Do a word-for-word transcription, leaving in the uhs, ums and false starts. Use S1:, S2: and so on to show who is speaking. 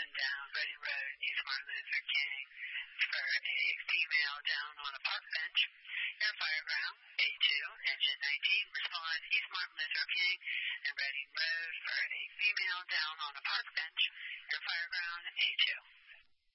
S1: down Reading Road, East Martin Luther King, for a female down on a park bench. Air Fire Ground, A two, Engine nineteen, respond East Martin Luther King and Reading Road for a female down on a park bench. Air Fire Ground, A two.